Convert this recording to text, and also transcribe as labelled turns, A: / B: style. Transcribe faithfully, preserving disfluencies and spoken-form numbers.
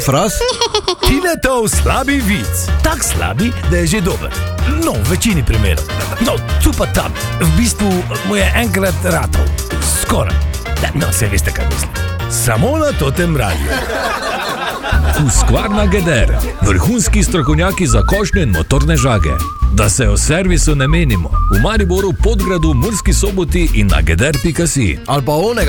A: fraz?
B: Tinetov slabi vic. Tak slabi, da je že dober. No, v večini primerov. No, tu pa tam. V bistvu mu je enkrat ratov. Skoraj. No, se veste, kaj mislim. Samo na Totem radiju.
C: Husqvarna Geder. Vrhunski strokovnjaki za košnje in motorne žage. Da se o servisu ne menimo. V Mariboru, Podgradu, Murski Soboti in na geder pika si.
A: Ali pa onega.